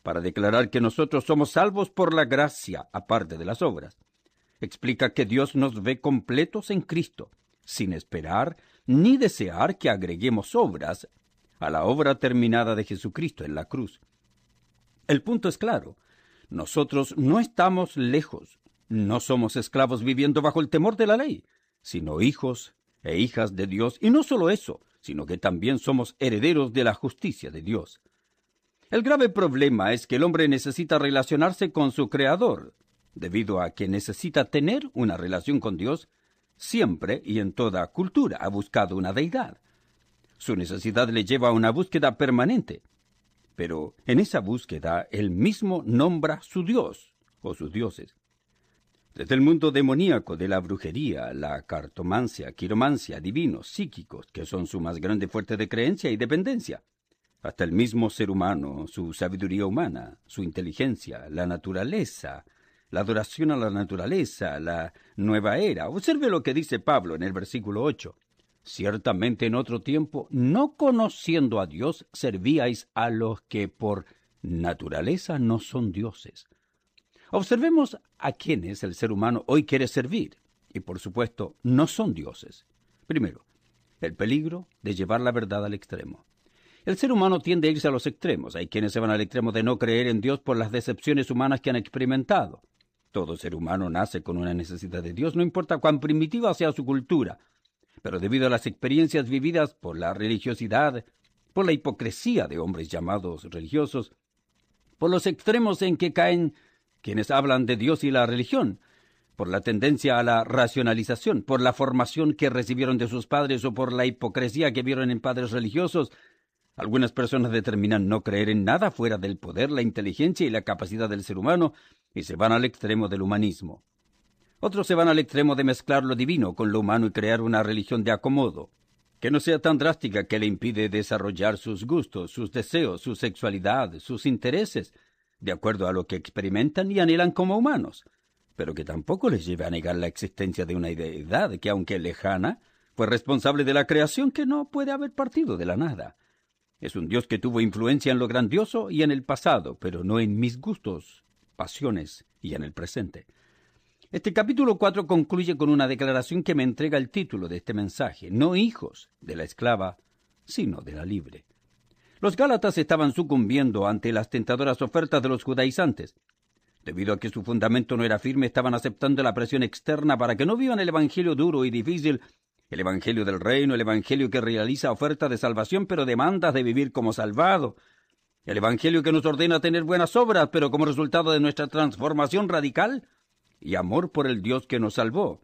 para declarar que nosotros somos salvos por la gracia, aparte de las obras. Explica que Dios nos ve completos en Cristo, sin esperar ni desear que agreguemos obras a la obra terminada de Jesucristo en la cruz. El punto es claro. Nosotros no estamos lejos, no somos esclavos viviendo bajo el temor de la ley, sino hijos e hijas de Dios, y no solo eso, sino que también somos herederos de la justicia de Dios. El grave problema es que el hombre necesita relacionarse con su Creador, debido a que necesita tener una relación con Dios. Siempre y en toda cultura ha buscado una deidad. Su necesidad le lleva a una búsqueda permanente. Pero en esa búsqueda él mismo nombra su Dios o sus dioses. Desde el mundo demoníaco de la brujería, la cartomancia, quiromancia, divinos, psíquicos, que son su más grande fuente de creencia y dependencia, hasta el mismo ser humano, su sabiduría humana, su inteligencia, la naturaleza, la adoración a la naturaleza, la nueva era. Observe lo que dice Pablo en el versículo 8. Ciertamente en otro tiempo, no conociendo a Dios, servíais a los que por naturaleza no son dioses. Observemos a quienes el ser humano hoy quiere servir, y por supuesto no son dioses. Primero, el peligro de llevar la verdad al extremo. El ser humano tiende a irse a los extremos. Hay quienes se van al extremo de no creer en Dios por las decepciones humanas que han experimentado. Todo ser humano nace con una necesidad de Dios, no importa cuán primitiva sea su cultura. Pero debido a las experiencias vividas por la religiosidad, por la hipocresía de hombres llamados religiosos, por los extremos en que caen quienes hablan de Dios y la religión, por la tendencia a la racionalización, por la formación que recibieron de sus padres o por la hipocresía que vieron en padres religiosos, algunas personas determinan no creer en nada fuera del poder, la inteligencia y la capacidad del ser humano y se van al extremo del humanismo. Otros se van al extremo de mezclar lo divino con lo humano y crear una religión de acomodo, que no sea tan drástica que le impide desarrollar sus gustos, sus deseos, su sexualidad, sus intereses, de acuerdo a lo que experimentan y anhelan como humanos, pero que tampoco les lleve a negar la existencia de una deidad que, aunque lejana, fue responsable de la creación que no puede haber partido de la nada. Es un Dios que tuvo influencia en lo grandioso y en el pasado, pero no en mis gustos, pasiones y en el presente. Este capítulo 4 concluye con una declaración que me entrega el título de este mensaje: no hijos de la esclava, sino de la libre. Los Gálatas estaban sucumbiendo ante las tentadoras ofertas de los judaizantes. Debido a que su fundamento no era firme, estaban aceptando la presión externa para que no vivan el evangelio duro y difícil, el evangelio del reino, el evangelio que realiza oferta de salvación, pero demandas de vivir como salvado, el evangelio que nos ordena tener buenas obras, pero como resultado de nuestra transformación radical y amor por el Dios que nos salvó,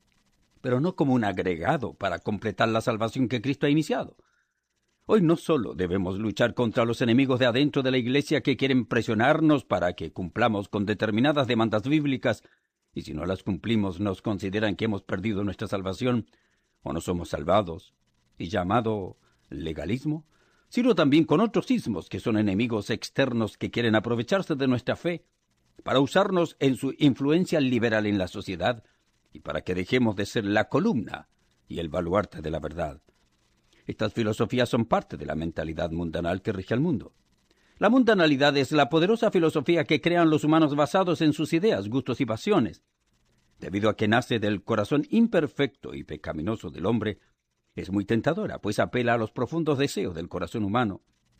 pero no como un agregado para completar la salvación que Cristo ha iniciado. Hoy no solo debemos luchar contra los enemigos de adentro de la iglesia que quieren presionarnos para que cumplamos con determinadas demandas bíblicas, y si no las cumplimos nos consideran que hemos perdido nuestra salvación o no somos salvados, y llamado legalismo, sino también con otros ismos que son enemigos externos que quieren aprovecharse de nuestra fe para usarnos en su influencia liberal en la sociedad y para que dejemos de ser la columna y el baluarte de la verdad. Estas filosofías son parte de la mentalidad mundanal que rige al mundo. La mundanalidad es la poderosa filosofía que crean los humanos basados en sus ideas, gustos y pasiones. Debido a que nace del corazón imperfecto y pecaminoso del hombre, es muy tentadora, pues apela a los profundos deseos del corazón humano.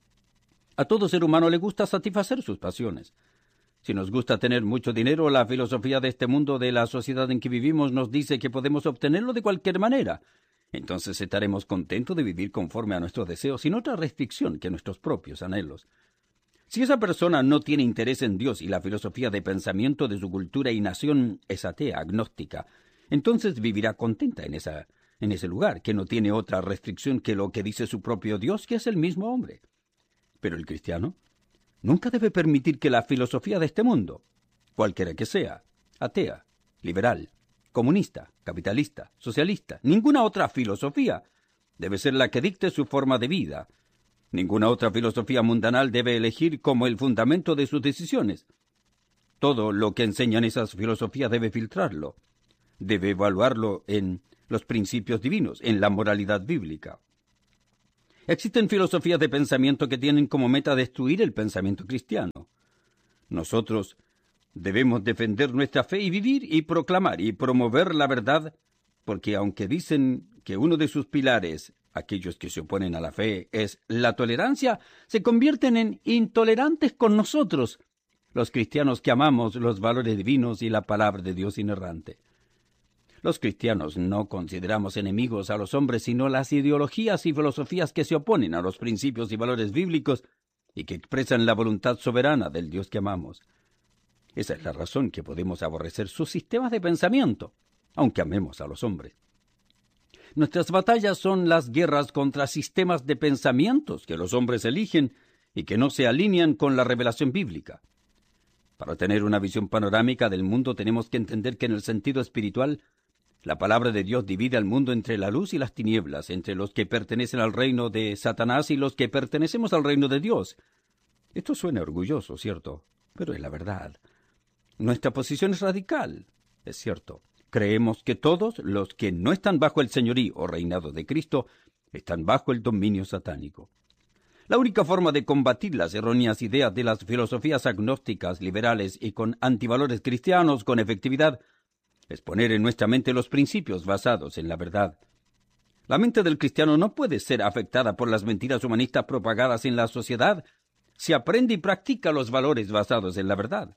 A todo ser humano le gusta satisfacer sus pasiones. Si nos gusta tener mucho dinero, la filosofía de este mundo, de la sociedad en que vivimos, nos dice que podemos obtenerlo de cualquier manera. Entonces estaremos contentos de vivir conforme a nuestros deseos, sin otra restricción que nuestros propios anhelos. Si esa persona no tiene interés en Dios y la filosofía de pensamiento de su cultura y nación es atea, agnóstica, entonces vivirá contenta en ese lugar, que no tiene otra restricción que lo que dice su propio Dios, que es el mismo hombre. Pero el cristiano nunca debe permitir que la filosofía de este mundo, cualquiera que sea, atea, liberal, comunista, capitalista, socialista, ninguna otra filosofía debe ser la que dicte su forma de vida. Ninguna otra filosofía mundanal debe elegir como el fundamento de sus decisiones. Todo lo que enseñan esas filosofías debe filtrarlo, debe evaluarlo en los principios divinos, en la moralidad bíblica. Existen filosofías de pensamiento que tienen como meta destruir el pensamiento cristiano. Nosotros debemos defender nuestra fe y vivir y proclamar y promover la verdad, porque aunque dicen que uno de sus pilares, aquellos que se oponen a la fe, es la tolerancia, se convierten en intolerantes con nosotros, los cristianos que amamos los valores divinos y la palabra de Dios inerrante. Los cristianos no consideramos enemigos a los hombres, sino las ideologías y filosofías que se oponen a los principios y valores bíblicos y que expresan la voluntad soberana del Dios que amamos. Esa es la razón que podemos aborrecer sus sistemas de pensamiento, aunque amemos a los hombres. Nuestras batallas son las guerras contra sistemas de pensamientos que los hombres eligen y que no se alinean con la revelación bíblica. Para tener una visión panorámica del mundo tenemos que entender que en el sentido espiritual, la palabra de Dios divide al mundo entre la luz y las tinieblas, entre los que pertenecen al reino de Satanás y los que pertenecemos al reino de Dios. Esto suena orgulloso, ¿cierto? Pero es la verdad. Nuestra posición es radical, es cierto. Creemos que todos los que no están bajo el señorío o reinado de Cristo están bajo el dominio satánico. La única forma de combatir las erróneas ideas de las filosofías agnósticas, liberales y con antivalores cristianos con efectividad es poner en nuestra mente los principios basados en la verdad. La mente del cristiano no puede ser afectada por las mentiras humanistas propagadas en la sociedad si aprende y practica los valores basados en la verdad.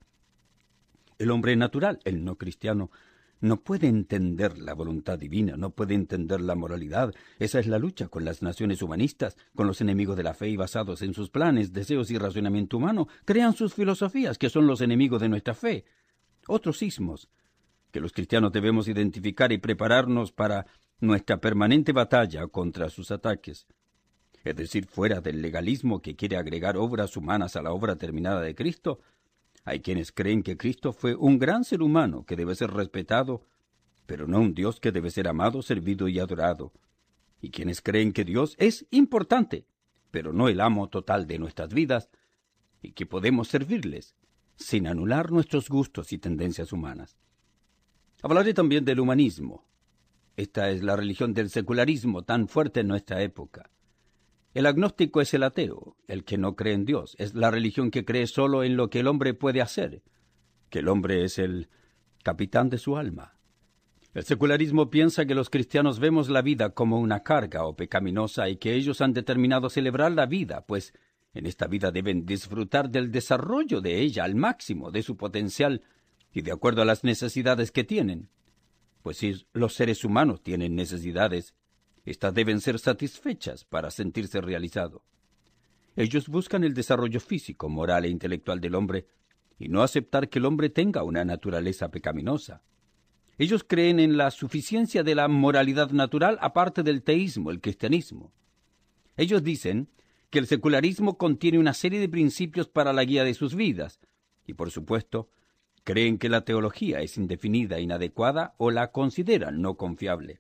El hombre natural, el no cristiano, no puede entender la voluntad divina, no puede entender la moralidad. Esa es la lucha con las naciones humanistas, con los enemigos de la fe y basados en sus planes, deseos y razonamiento humano. Crean sus filosofías, que son los enemigos de nuestra fe. Otros sismos que los cristianos debemos identificar y prepararnos para nuestra permanente batalla contra sus ataques. Es decir, fuera del legalismo que quiere agregar obras humanas a la obra terminada de Cristo, hay quienes creen que Cristo fue un gran ser humano que debe ser respetado, pero no un Dios que debe ser amado, servido y adorado. Y quienes creen que Dios es importante, pero no el amo total de nuestras vidas, y que podemos servirles, sin anular nuestros gustos y tendencias humanas. Hablaré también del humanismo. Esta es la religión del secularismo tan fuerte en nuestra época. El agnóstico es el ateo, el que no cree en Dios. Es la religión que cree solo en lo que el hombre puede hacer, que el hombre es el capitán de su alma. El secularismo piensa que los cristianos vemos la vida como una carga o pecaminosa y que ellos han determinado celebrar la vida, pues en esta vida deben disfrutar del desarrollo de ella al máximo de su potencial y de acuerdo a las necesidades que tienen. Pues si los seres humanos tienen necesidades, estas deben ser satisfechas para sentirse realizado. Ellos buscan el desarrollo físico, moral e intelectual del hombre y no aceptar que el hombre tenga una naturaleza pecaminosa. Ellos creen en la suficiencia de la moralidad natural aparte del teísmo, el cristianismo. Ellos dicen que el secularismo contiene una serie de principios para la guía de sus vidas y, por supuesto, creen que la teología es indefinida, inadecuada o la consideran no confiable.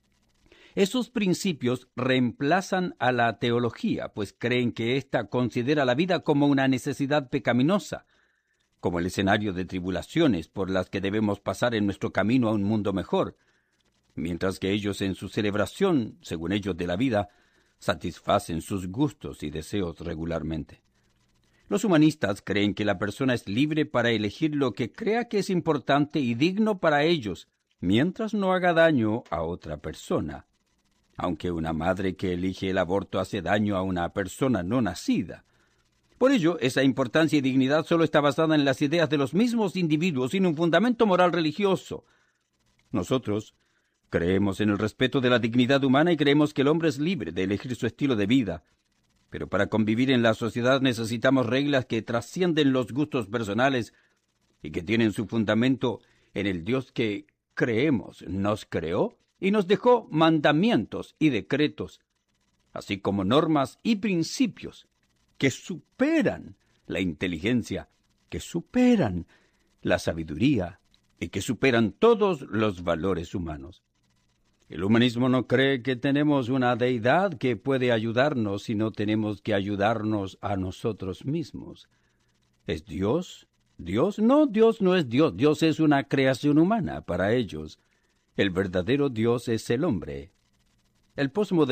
Esos principios reemplazan a la teología, pues creen que ésta considera la vida como una necesidad pecaminosa, como el escenario de tribulaciones por las que debemos pasar en nuestro camino a un mundo mejor, mientras que ellos en su celebración, según ellos, de la vida, satisfacen sus gustos y deseos regularmente. Los humanistas creen que la persona es libre para elegir lo que crea que es importante y digno para ellos, mientras no haga daño a otra persona. Aunque una madre que elige el aborto hace daño a una persona no nacida. Por ello, esa importancia y dignidad solo está basada en las ideas de los mismos individuos sin un fundamento moral religioso. Nosotros creemos en el respeto de la dignidad humana y creemos que el hombre es libre de elegir su estilo de vida. Pero para convivir en la sociedad necesitamos reglas que trascienden los gustos personales y que tienen su fundamento en el Dios que creemos nos creó y nos dejó mandamientos y decretos, así como normas y principios que superan la inteligencia, que superan la sabiduría y que superan todos los valores humanos. El humanismo no cree que tenemos una deidad que puede ayudarnos, sino tenemos que ayudarnos a nosotros mismos. ¿Es Dios? ¿Dios? No, Dios no es Dios. Dios es una creación humana para ellos. El verdadero Dios es el hombre. El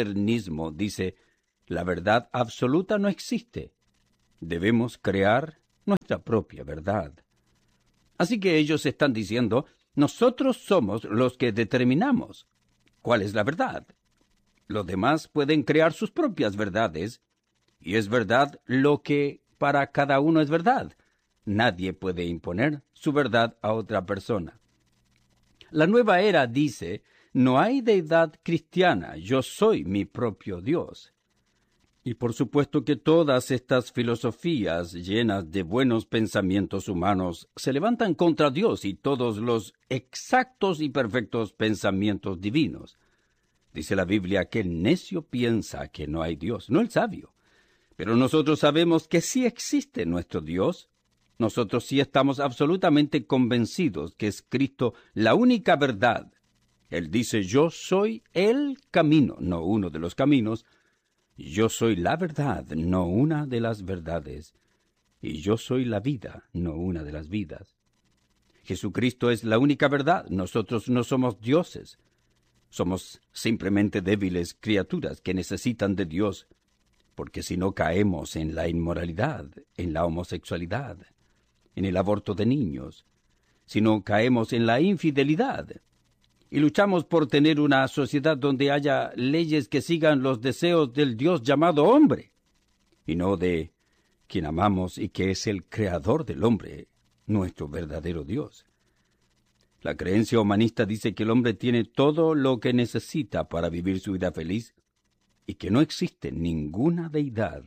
posmodernismo dice, la verdad absoluta no existe. Debemos crear nuestra propia verdad. Así que ellos están diciendo, nosotros somos los que determinamos cuál es la verdad. Los demás pueden crear sus propias verdades, y es verdad lo que para cada uno es verdad. Nadie puede imponer su verdad a otra persona. La nueva era dice, no hay deidad cristiana, yo soy mi propio Dios. Y por supuesto que todas estas filosofías llenas de buenos pensamientos humanos se levantan contra Dios y todos los exactos y perfectos pensamientos divinos. Dice la Biblia que el necio piensa que no hay Dios, no el sabio. Pero nosotros sabemos que sí existe nuestro Dios. Nosotros sí estamos absolutamente convencidos que es Cristo la única verdad. Él dice, yo soy el camino, no uno de los caminos. Yo soy la verdad, no una de las verdades. Y yo soy la vida, no una de las vidas. Jesucristo es la única verdad. Nosotros no somos dioses. Somos simplemente débiles criaturas que necesitan de Dios, porque si no caemos en la inmoralidad, en la homosexualidad, en el aborto de niños, si no caemos en la infidelidad, y luchamos por tener una sociedad donde haya leyes que sigan los deseos del Dios llamado hombre, y no de quien amamos y que es el creador del hombre, nuestro verdadero Dios. La creencia humanista dice que el hombre tiene todo lo que necesita para vivir su vida feliz y que no existe ninguna deidad,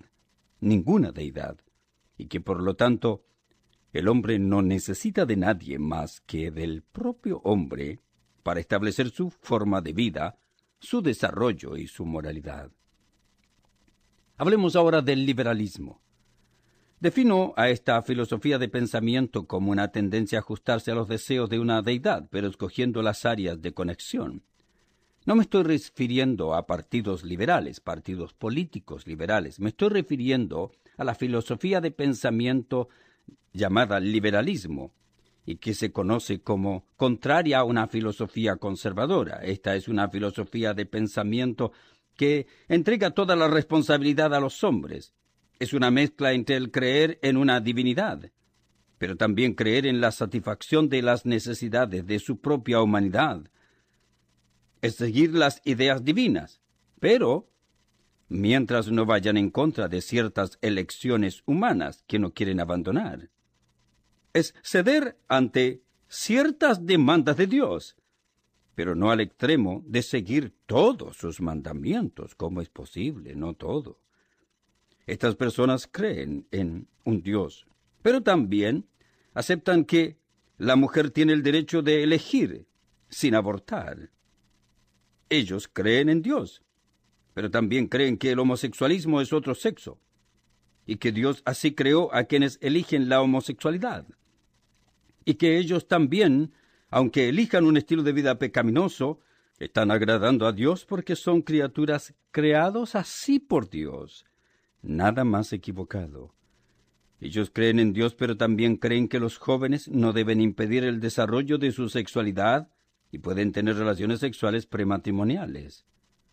y que por lo tanto el hombre no necesita de nadie más que del propio hombre para establecer su forma de vida, su desarrollo y su moralidad. Hablemos ahora del liberalismo. Defino a esta filosofía de pensamiento como una tendencia a ajustarse a los deseos de una deidad, pero escogiendo las áreas de conexión. No me estoy refiriendo a partidos liberales, partidos políticos liberales. Me estoy refiriendo a la filosofía de pensamiento llamada liberalismo, y que se conoce como contraria a una filosofía conservadora. Esta es una filosofía de pensamiento que entrega toda la responsabilidad a los hombres. Es una mezcla entre el creer en una divinidad, pero también creer en la satisfacción de las necesidades de su propia humanidad. Es seguir las ideas divinas, pero mientras no vayan en contra de ciertas elecciones humanas que no quieren abandonar. Es ceder ante ciertas demandas de Dios, pero no al extremo de seguir todos sus mandamientos. ¿Cómo es posible? No todo. Estas personas creen en un Dios, pero también aceptan que la mujer tiene el derecho de elegir sin abortar. Ellos creen en Dios, pero también creen que el homosexualismo es otro sexo, y que Dios así creó a quienes eligen la homosexualidad. Y que ellos también, aunque elijan un estilo de vida pecaminoso, están agradando a Dios porque son criaturas creados así por Dios. Nada más equivocado. Ellos creen en Dios, pero también creen que los jóvenes no deben impedir el desarrollo de su sexualidad y pueden tener relaciones sexuales prematrimoniales.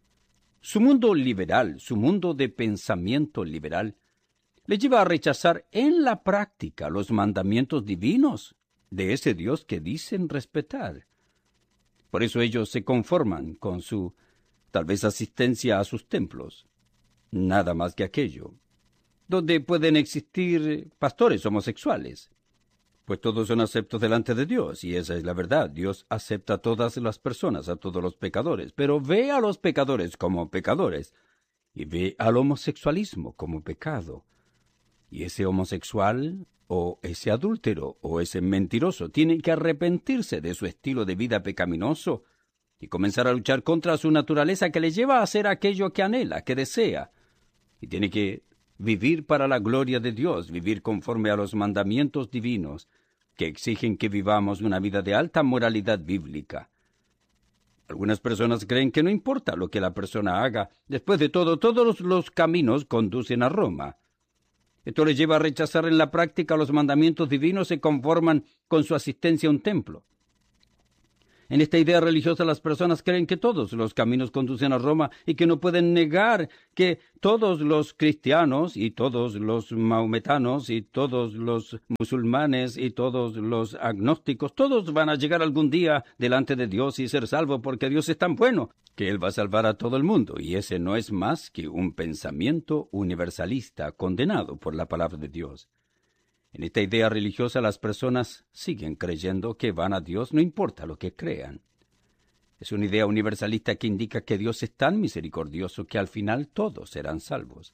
Su mundo liberal, su mundo de pensamiento liberal, les lleva a rechazar en la práctica los mandamientos divinos de ese Dios que dicen respetar. Por eso ellos se conforman con su, tal vez, asistencia a sus templos. Nada más que aquello, donde pueden existir pastores homosexuales, pues todos son aceptos delante de Dios, y esa es la verdad. Dios acepta a todas las personas, a todos los pecadores, pero ve a los pecadores como pecadores, y ve al homosexualismo como pecado. Y ese homosexual, o ese adúltero, o ese mentiroso, tiene que arrepentirse de su estilo de vida pecaminoso y comenzar a luchar contra su naturaleza que le lleva a hacer aquello que anhela, que desea. Y tiene que vivir para la gloria de Dios, vivir conforme a los mandamientos divinos que exigen que vivamos una vida de alta moralidad bíblica. Algunas personas creen que no importa lo que la persona haga. Después de todo, todos los caminos conducen a Roma. Esto les lleva a rechazar en la práctica los mandamientos divinos, se conforman con su asistencia a un templo. En esta idea religiosa las personas creen que todos los caminos conducen a Roma y que no pueden negar que todos los cristianos y todos los maometanos y todos los musulmanes y todos los agnósticos, todos van a llegar algún día delante de Dios y ser salvos porque Dios es tan bueno que Él va a salvar a todo el mundo. Y ese no es más que un pensamiento universalista condenado por la palabra de Dios. En esta idea religiosa las personas siguen creyendo que van a Dios no importa lo que crean. Es una idea universalista que indica que Dios es tan misericordioso que al final todos serán salvos.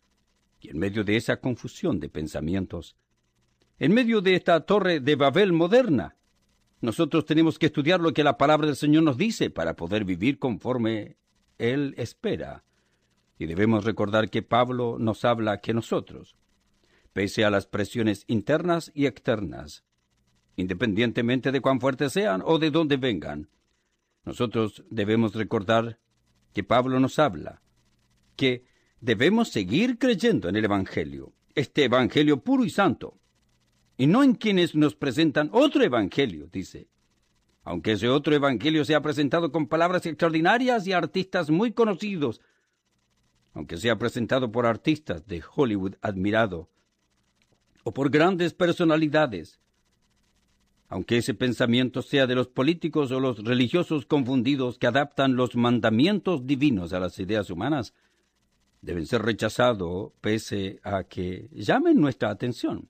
Y en medio de esa confusión de pensamientos, en medio de esta torre de Babel moderna, nosotros tenemos que estudiar lo que la palabra del Señor nos dice para poder vivir conforme Él espera. Y debemos recordar que Pablo nos habla que nosotros, pese a las presiones internas y externas, independientemente de cuán fuertes sean o de dónde vengan, nosotros debemos recordar que Pablo nos habla, que debemos seguir creyendo en el Evangelio, este Evangelio puro y santo, y no en quienes nos presentan otro Evangelio, dice. Aunque ese otro Evangelio sea presentado con palabras extraordinarias y artistas muy conocidos, aunque sea presentado por artistas de Hollywood admirado, o por grandes personalidades, aunque ese pensamiento sea de los políticos o los religiosos confundidos que adaptan los mandamientos divinos a las ideas humanas, deben ser rechazados pese a que llamen nuestra atención.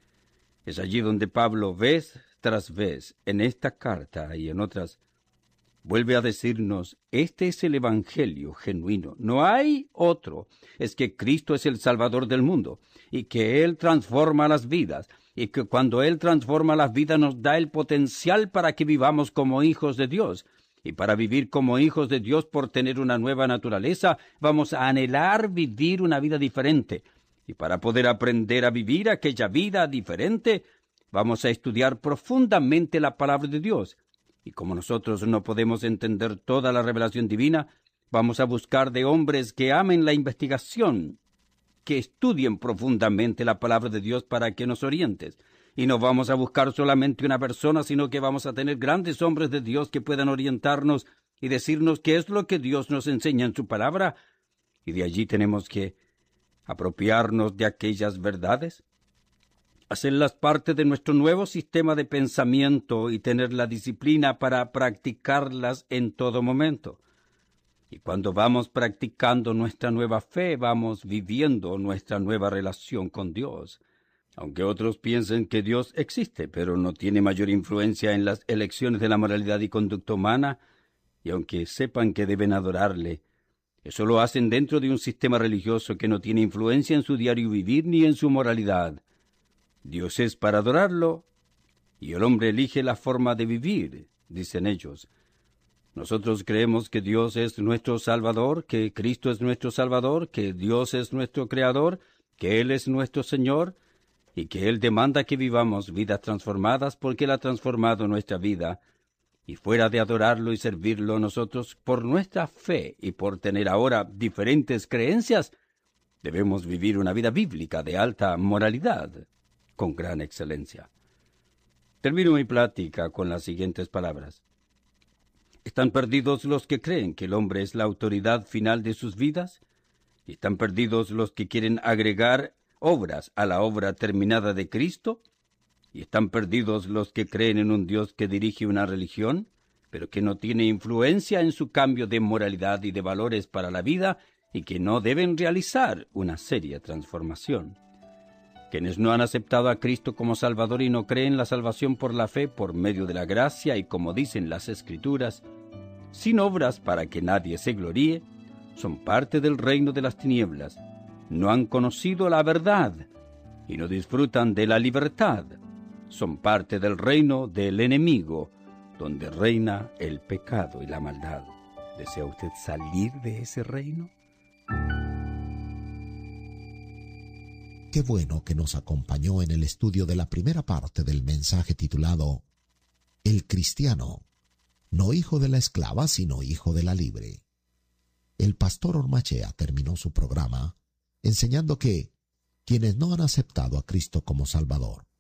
Es allí donde Pablo, vez tras vez, en esta carta y en otras, vuelve a decirnos, este es el Evangelio genuino, no hay otro, es que Cristo es el Salvador del mundo, y que Él transforma las vidas, y que cuando Él transforma las vidas nos da el potencial para que vivamos como hijos de Dios. Y para vivir como hijos de Dios por tener una nueva naturaleza, vamos a anhelar vivir una vida diferente. Y para poder aprender a vivir aquella vida diferente, vamos a estudiar profundamente la palabra de Dios. Y como nosotros no podemos entender toda la revelación divina, vamos a buscar de hombres que amen la investigación, que estudien profundamente la palabra de Dios para que nos orientes. Y no vamos a buscar solamente una persona, sino que vamos a tener grandes hombres de Dios que puedan orientarnos y decirnos qué es lo que Dios nos enseña en su palabra. Y de allí tenemos que apropiarnos de aquellas verdades, hacerlas parte de nuestro nuevo sistema de pensamiento y tener la disciplina para practicarlas en todo momento. Y cuando vamos practicando nuestra nueva fe, vamos viviendo nuestra nueva relación con Dios. Aunque otros piensen que Dios existe, pero no tiene mayor influencia en las elecciones de la moralidad y conducta humana, y aunque sepan que deben adorarle, eso lo hacen dentro de un sistema religioso que no tiene influencia en su diario vivir ni en su moralidad. Dios es para adorarlo, y el hombre elige la forma de vivir, dicen ellos. Nosotros creemos que Dios es nuestro Salvador, que Cristo es nuestro Salvador, que Dios es nuestro Creador, que Él es nuestro Señor, y que Él demanda que vivamos vidas transformadas porque Él ha transformado nuestra vida. Y fuera de adorarlo y servirlo nosotros, por nuestra fe y por tener ahora diferentes creencias, debemos vivir una vida bíblica de alta moralidad, con gran excelencia. Termino mi plática con las siguientes palabras. ¿Están perdidos los que creen que el hombre es la autoridad final de sus vidas? ¿Y están perdidos los que quieren agregar obras a la obra terminada de Cristo? ¿Y están perdidos los que creen en un Dios que dirige una religión, pero que no tiene influencia en su cambio de moralidad y de valores para la vida, y que no deben realizar una seria transformación? Quienes no han aceptado a Cristo como Salvador y no creen la salvación por la fe, por medio de la gracia y como dicen las Escrituras, sin obras para que nadie se gloríe, son parte del reino de las tinieblas, no han conocido la verdad y no disfrutan de la libertad, son parte del reino del enemigo, donde reina el pecado y la maldad. ¿Desea usted salir de ese reino? Qué bueno que nos acompañó en el estudio de la primera parte del mensaje titulado El cristiano, no hijo de la esclava, sino hijo de la libre. El pastor Ormachea terminó su programa enseñando que quienes no han aceptado a Cristo como Salvador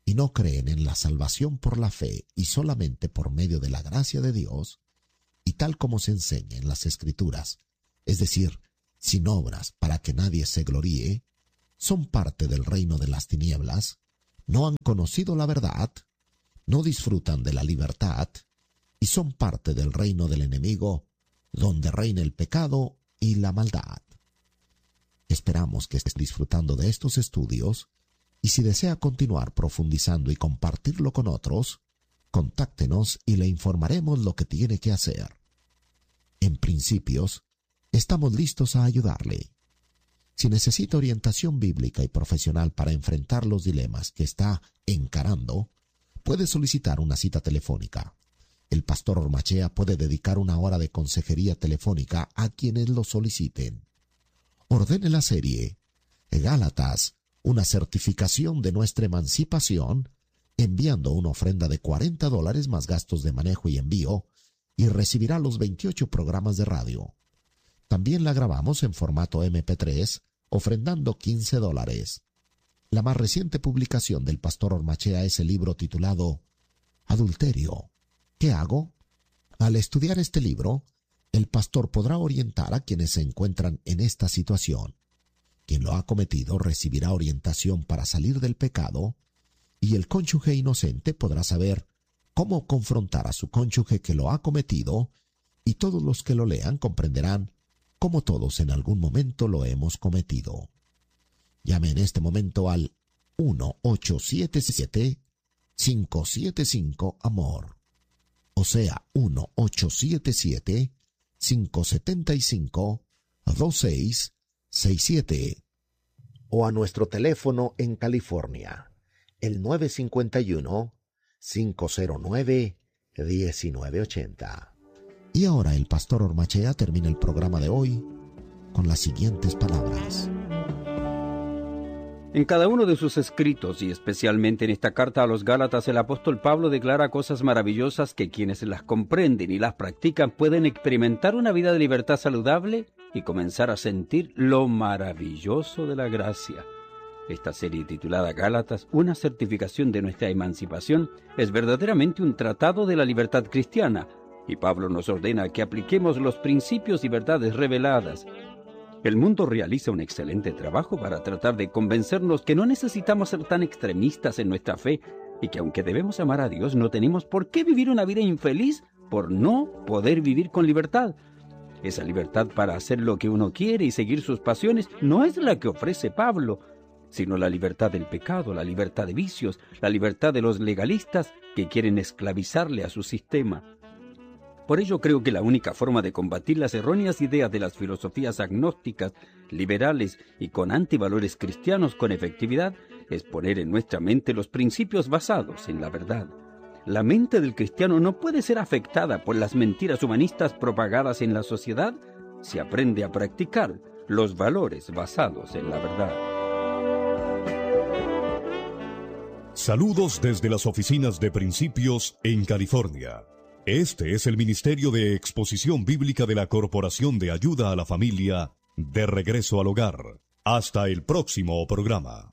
y no creen en la salvación por la fe y solamente por medio de la gracia de Dios, y tal como se enseña en las Escrituras, es decir, sin obras para que nadie se gloríe, son parte del reino de las tinieblas, no han conocido la verdad, no disfrutan de la libertad, y son parte del reino del enemigo, donde reina el pecado y la maldad. Esperamos que estés disfrutando de estos estudios, y si desea continuar profundizando y compartirlo con otros, contáctenos y le informaremos lo que tiene que hacer. En Principios, estamos listos a ayudarle. Si necesita orientación bíblica y profesional para enfrentar los dilemas que está encarando, puede solicitar una cita telefónica. El pastor Ormachea puede dedicar 1 hora de consejería telefónica a quienes lo soliciten. Ordene la serie Gálatas, una certificación de nuestra emancipación, enviando una ofrenda de $40 más gastos de manejo y envío, y recibirá los 28 programas de radio. También la grabamos en formato MP3, ofrendando $15. La más reciente publicación del pastor Ormachea es el libro titulado Adulterio. ¿Qué hago? Al estudiar este libro, el pastor podrá orientar a quienes se encuentran en esta situación. Quien lo ha cometido recibirá orientación para salir del pecado, y el cónyuge inocente podrá saber cómo confrontar a su cónyuge que lo ha cometido, y todos los que lo lean comprenderán cómo todos en algún momento lo hemos cometido. Llame en este momento al 1-877-575-AMOR. O sea, 1-877-575-2667. O a nuestro teléfono en California, el 951-509-1980. Y ahora el pastor Ormachea termina el programa de hoy con las siguientes palabras. En cada uno de sus escritos, y especialmente en esta carta a los Gálatas, el apóstol Pablo declara cosas maravillosas que quienes las comprenden y las practican pueden experimentar una vida de libertad saludable y comenzar a sentir lo maravilloso de la gracia. Esta serie titulada Gálatas, una certificación de nuestra emancipación, es verdaderamente un tratado de la libertad cristiana, y Pablo nos ordena que apliquemos los principios y verdades reveladas. El mundo realiza un excelente trabajo para tratar de convencernos que no necesitamos ser tan extremistas en nuestra fe y que aunque debemos amar a Dios, no tenemos por qué vivir una vida infeliz por no poder vivir con libertad. Esa libertad para hacer lo que uno quiere y seguir sus pasiones no es la que ofrece Pablo, sino la libertad del pecado, la libertad de vicios, la libertad de los legalistas que quieren esclavizarle a su sistema. Por ello creo que la única forma de combatir las erróneas ideas de las filosofías agnósticas, liberales y con antivalores cristianos con efectividad es poner en nuestra mente los principios basados en la verdad. La mente del cristiano no puede ser afectada por las mentiras humanistas propagadas en la sociedad si aprende a practicar los valores basados en la verdad. Saludos desde las oficinas de Principios en California. Este es el Ministerio de Exposición Bíblica de la Corporación de Ayuda a la Familia, de Regreso al Hogar. Hasta el próximo programa.